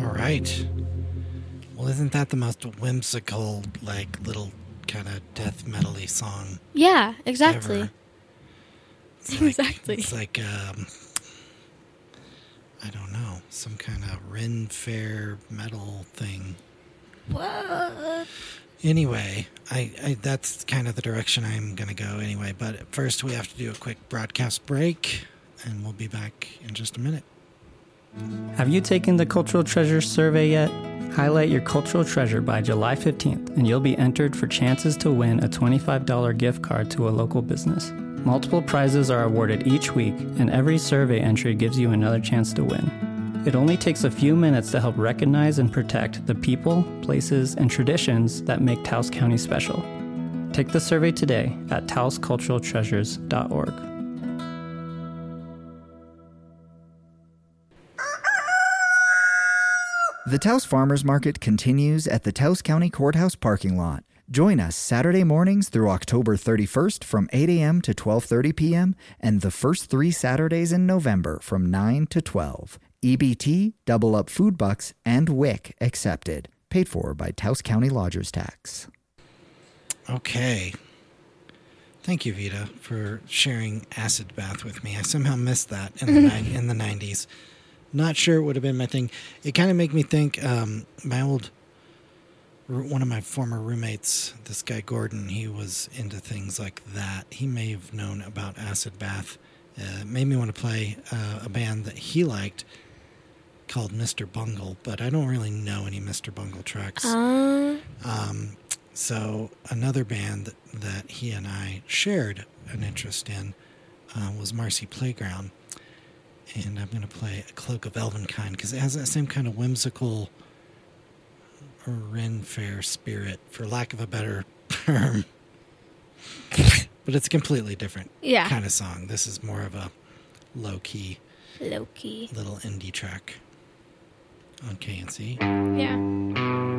All right. Well, isn't that the most whimsical, like, little kind of death metal-y song Yeah, exactly. ever? It's like, Exactly. It's like, I don't know, some kind of Ren Fair metal thing. What? Anyway, I that's kind of the direction I'm going to go anyway. But first, we have to do a quick broadcast break, and we'll be back in just a minute. Have you taken the Cultural Treasures survey yet? Highlight your cultural treasure by July 15th, and you'll be entered for chances to win a $25 gift card to a local business. Multiple prizes are awarded each week, and every survey entry gives you another chance to win. It only takes a few minutes to help recognize and protect the people, places, and traditions that make Taos County special. Take the survey today at taosculturaltreasures.org. The Taos Farmers Market continues at the Taos County Courthouse parking lot. Join us Saturday mornings through October 31st from 8 a.m. to 12:30 p.m. and the first 3 Saturdays in November from 9 to 12. EBT, Double Up Food Bucks, and WIC accepted. Paid for by Taos County Lodgers Tax. Okay. Thank you, Vita, for sharing Acid Bath with me. I somehow missed that in the 90s. Not sure it would have been my thing. It kind of made me think, one of my former roommates, this guy Gordon, he was into things like that. He may have known about Acid Bath. It made me want to play a band that he liked called Mr. Bungle, but I don't really know any Mr. Bungle tracks. So another band that he and I shared an interest in was Marcy Playground. And I'm going to play A Cloak of Elvenkind because it has that same kind of whimsical Ren Fair spirit, for lack of a better term. But it's a completely different kind of song. This is more of a low-key little indie track on KNC. Yeah.